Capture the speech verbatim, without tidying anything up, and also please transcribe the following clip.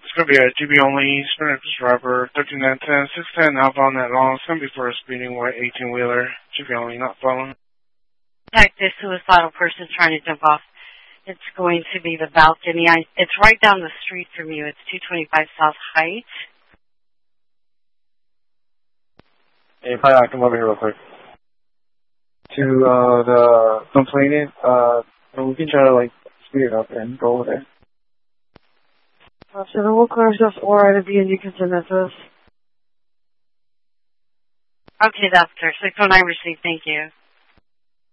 It's going to be a G B only, Sprint driver, thirteen nine ten, six ten, outbound that long. It's going to be for a speeding white eighteen-wheeler, G B only, not following. Check this suicidal person trying to jump off. It's going to be the balcony. I, it's right down the street from you. It's two twenty-five South Heights. Hey, probably I come over here real quick. To uh, the complainant, uh, we can try to like speed it up and go over there. Uh, so then we'll clear stuff four out of B and you can send that to us. Okay, that's clear. six oh nine received. Thank you.